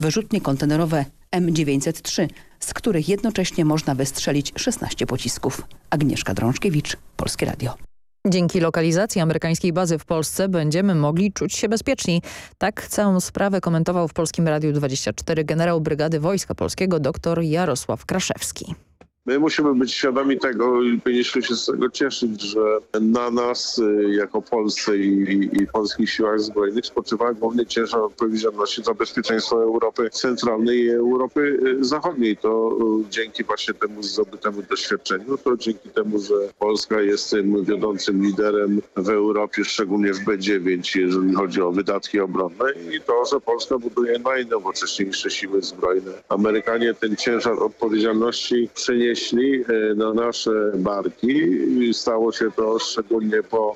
wyrzutnie kontenerowe M903, z których jednocześnie można wystrzelić 16 pocisków. Agnieszka Drążkiewicz, Polskie Radio. Dzięki lokalizacji amerykańskiej bazy w Polsce będziemy mogli czuć się bezpieczni. Tak całą sprawę komentował w Polskim Radiu 24 generał Brygady Wojska Polskiego dr Jarosław Kraszewski. My musimy być świadomi tego i powinniśmy się z tego cieszyć, że na nas jako Polsce i polskich siłach zbrojnych spoczywa główny ciężar odpowiedzialności za bezpieczeństwo Europy Centralnej i Europy Zachodniej. To dzięki właśnie temu zdobytemu doświadczeniu, to dzięki temu, że Polska jest tym wiodącym liderem w Europie, szczególnie w B9, jeżeli chodzi o wydatki obronne i to, że Polska buduje najnowocześniejsze siły zbrojne. Amerykanie ten ciężar odpowiedzialności przenieśli na nasze barki i stało się to szczególnie po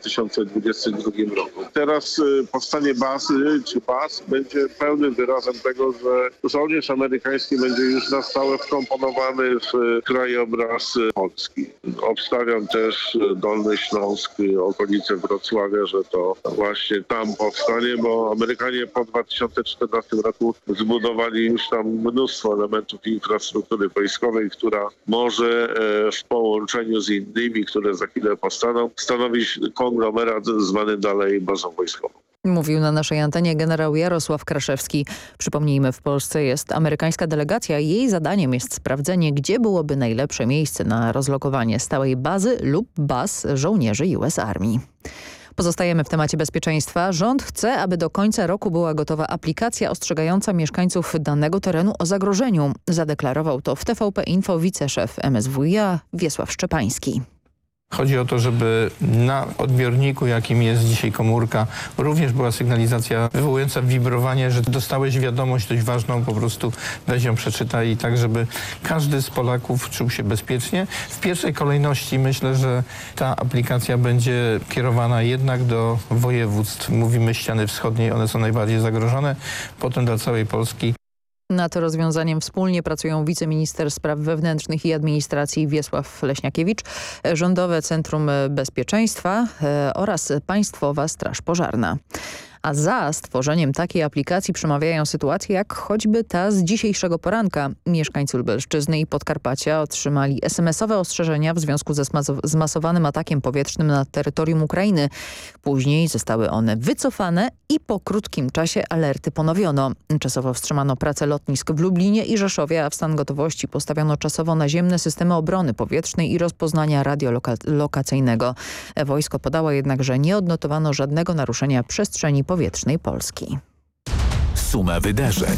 2022 roku. Teraz powstanie bazy czy baz będzie pełnym wyrazem tego, że żołnierz amerykański będzie już na stałe wkomponowany w krajobraz Polski. Obstawiam też Dolny Śląsk, okolice Wrocławia, że to właśnie tam powstanie, bo Amerykanie po 2014 roku zbudowali już tam mnóstwo elementów infrastruktury wojskowej, która może w połączeniu z innymi, które za chwilę powstaną, stanowić konglomerat zwany dalej bazą wojskową. Mówił na naszej antenie generał Jarosław Kraszewski. Przypomnijmy, w Polsce jest amerykańska delegacja i jej zadaniem jest sprawdzenie, gdzie byłoby najlepsze miejsce na rozlokowanie stałej bazy lub baz żołnierzy US Army. Pozostajemy w temacie bezpieczeństwa. Rząd chce, aby do końca roku była gotowa aplikacja ostrzegająca mieszkańców danego terenu o zagrożeniu. Zadeklarował to w TVP Info wiceszef MSWiA Wiesław Szczepański. Chodzi o to, żeby na odbiorniku, jakim jest dzisiaj komórka, również była sygnalizacja wywołująca wibrowanie, że dostałeś wiadomość dość ważną, po prostu weź ją, przeczytaj i tak, żeby każdy z Polaków czuł się bezpiecznie. W pierwszej kolejności myślę, że ta aplikacja będzie kierowana jednak do województw. Mówimy ściany wschodniej, one są najbardziej zagrożone, potem dla całej Polski. Nad rozwiązaniem wspólnie pracują wiceminister spraw wewnętrznych i administracji Wiesław Leśniakiewicz, Rządowe Centrum Bezpieczeństwa oraz Państwowa Straż Pożarna. A za stworzeniem takiej aplikacji przemawiają sytuacje jak choćby ta z dzisiejszego poranka. Mieszkańcy Lubelszczyzny i Podkarpacia otrzymali SMS-owe ostrzeżenia w związku ze zmasowanym atakiem powietrznym na terytorium Ukrainy. Później zostały one wycofane i po krótkim czasie alerty ponowiono. Czasowo wstrzymano pracę lotnisk w Lublinie i Rzeszowie, a w stan gotowości postawiono czasowo naziemne systemy obrony powietrznej i rozpoznania radiolokacyjnego. Wojsko podało jednak, że nie odnotowano żadnego naruszenia przestrzeni powietrznej Polski. Suma wydarzeń.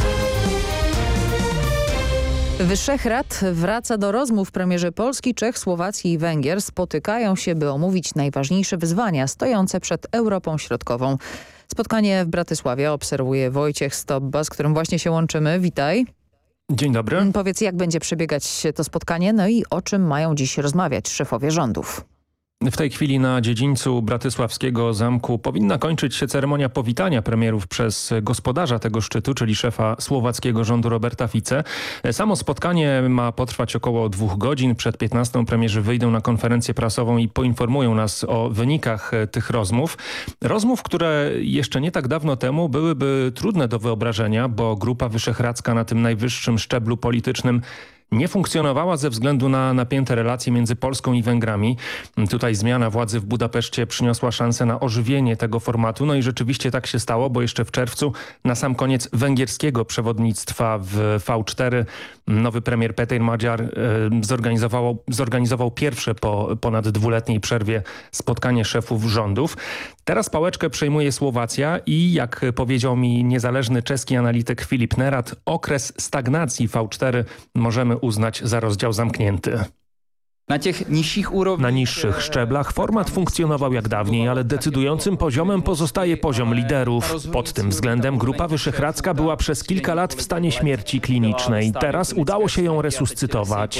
Wyszehrad wraca do rozmów. Premierzy Polski, Czech, Słowacji i Węgier spotykają się, by omówić najważniejsze wyzwania stojące przed Europą Środkową. Spotkanie w Bratysławie obserwuje Wojciech Stobba, z którym właśnie się łączymy. Witaj. Dzień dobry. Powiedz, jak będzie przebiegać to spotkanie, no i o czym mają dziś rozmawiać szefowie rządów. W tej chwili na dziedzińcu Bratysławskiego Zamku powinna kończyć się ceremonia powitania premierów przez gospodarza tego szczytu, czyli szefa słowackiego rządu Roberta Fice. Samo spotkanie ma potrwać około 2 godzin. Przed 15 premierzy wyjdą na konferencję prasową i poinformują nas o wynikach tych rozmów. Rozmów, które jeszcze nie tak dawno temu byłyby trudne do wyobrażenia, bo Grupa Wyszehradzka na tym najwyższym szczeblu politycznym nie funkcjonowała ze względu na napięte relacje między Polską i Węgrami. Tutaj zmiana władzy w Budapeszcie przyniosła szansę na ożywienie tego formatu. No i rzeczywiście tak się stało, bo jeszcze w czerwcu, na sam koniec węgierskiego przewodnictwa w V4, nowy premier Péter Magyar zorganizował pierwsze po ponad 2-letniej przerwie spotkanie szefów rządów. Teraz pałeczkę przejmuje Słowacja i jak powiedział mi niezależny czeski analityk Filip Nerat, okres stagnacji V4 możemy uznać za rozdział zamknięty. Na niższych szczeblach format funkcjonował jak dawniej, ale decydującym poziomem pozostaje poziom liderów. Pod tym względem Grupa Wyszehradzka była przez kilka lat w stanie śmierci klinicznej. Teraz udało się ją resuscytować.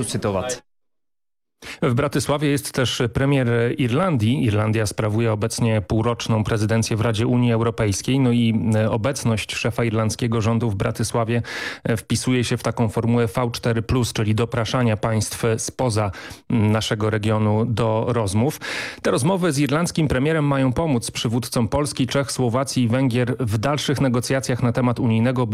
W Bratysławie jest też premier Irlandii. Irlandia sprawuje obecnie półroczną prezydencję w Radzie Unii Europejskiej. No i obecność szefa irlandzkiego rządu w Bratysławie wpisuje się w taką formułę V4+, czyli dopraszania państw spoza naszego regionu do rozmów. Te rozmowy z irlandzkim premierem mają pomóc przywódcom Polski, Czech, Słowacji i Węgier w dalszych negocjacjach na temat unijnego